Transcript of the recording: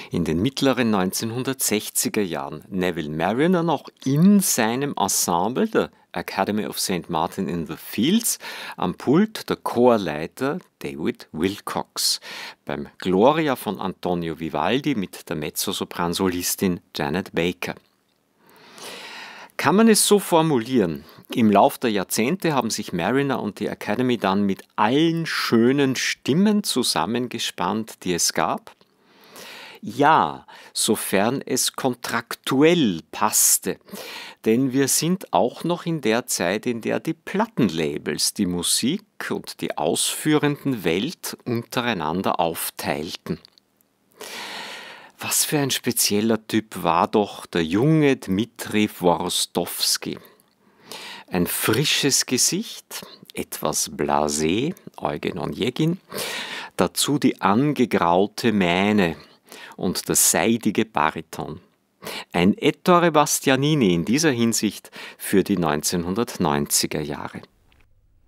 in den mittleren 1960er Jahren Neville Marriner noch in seinem Ensemble der Academy of St. Martin in the Fields, am Pult der Chorleiter David Wilcox, beim Gloria von Antonio Vivaldi mit der Mezzosopran-Solistin Janet Baker. Kann man es so formulieren? Im Lauf der Jahrzehnte haben sich Marriner und die Academy dann mit allen schönen Stimmen zusammengespannt, die es gab? Ja, sofern es kontraktuell passte. Denn wir sind auch noch in der Zeit, in der die Plattenlabels die Musik und die ausführenden Welt untereinander aufteilten. Was für ein spezieller Typ war doch der junge Dmitri Chworostowski. Ein frisches Gesicht, etwas blasé, Eugen Onegin, dazu die angegraute Mähne und das seidige Bariton. Ein Ettore Bastianini in dieser Hinsicht für die 1990er Jahre.